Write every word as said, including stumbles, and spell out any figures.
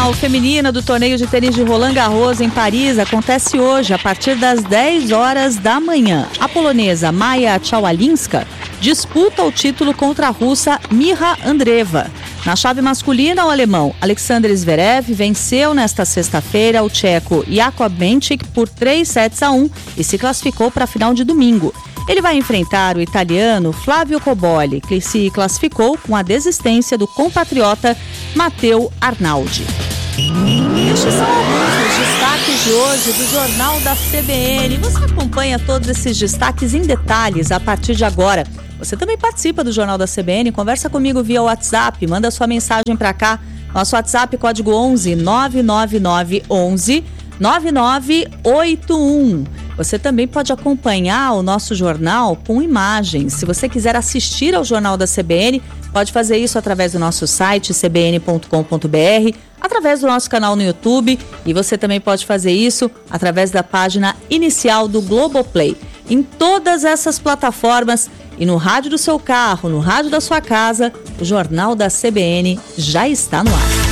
final feminina do torneio de tênis de Roland Garros em Paris acontece hoje, a partir das dez horas da manhã. A polonesa Maja Tchawalinska disputa o título contra a russa Mira Andreeva. Na chave masculina, o alemão Alexander Zverev venceu nesta sexta-feira o tcheco Jakub Menchik por três sets a um e se classificou para a final de domingo. Ele vai enfrentar o italiano Flavio Cobolli, que se classificou com a desistência do compatriota Matteo Arnaldi. Estes são alguns dos destaques de hoje do Jornal da C B N. Você acompanha todos esses destaques em detalhes a partir de agora. Você também participa do Jornal da C B N, conversa comigo via WhatsApp, manda sua mensagem para cá. Nosso WhatsApp, código onze nove nove nove onze nove nove oito um. Você também pode acompanhar o nosso jornal com imagens. Se você quiser assistir ao Jornal da C B N, pode fazer isso através do nosso site c b n ponto com ponto b r, através do nosso canal no YouTube, e você também pode fazer isso através da página inicial do Globoplay. Em todas essas plataformas e no rádio do seu carro, no rádio da sua casa, o Jornal da C B N já está no ar.